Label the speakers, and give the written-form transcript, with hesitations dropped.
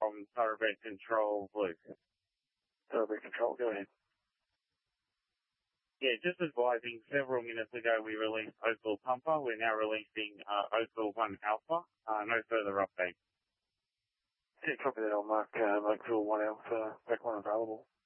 Speaker 1: from Thoroughbred Control Blue.
Speaker 2: Thoroughbred Control, go ahead.
Speaker 1: Yeah, just advising, several minutes ago we released Oakville Pumper. We're now releasing Oakville 1 Alpha. No further updates.
Speaker 2: Yeah, copy that. I'll mark Oakville 1 Alpha back on available.